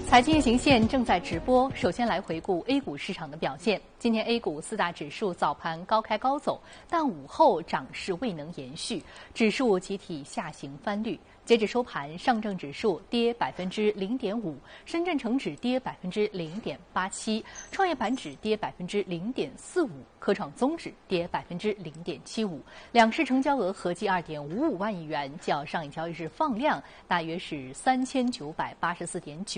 财经夜行线正在直播，首先来回顾 A 股市场的表现。今天 A 股四大指数早盘高开高走，但午后涨势未能延续，指数集体下行翻绿。截至收盘，上证指数跌0.5%，深圳成指跌0.87%，创业板指跌0.45%，科创综指跌0.75%。两市成交额合计2.55万亿元，较上一交易日放量大约是3984.9